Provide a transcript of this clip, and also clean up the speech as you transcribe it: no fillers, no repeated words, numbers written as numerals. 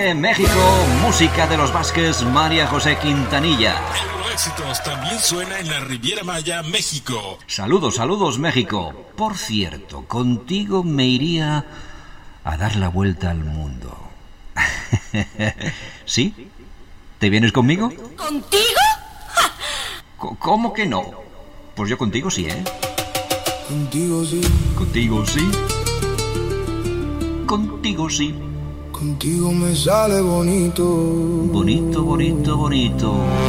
desde México, música de los Vázquez, María José Quintanilla. Los éxitos también suena en la Riviera Maya, México. Saludos, saludos, México. Por cierto, contigo me iría a dar la vuelta al mundo. ¿Sí? ¿Te vienes conmigo? ¿Contigo? ¿Cómo que no? Pues yo contigo sí, ¿eh? Contigo sí. Contigo sí. Contigo sí. Contigo me sale bonito. Bonito, bonito, bonito.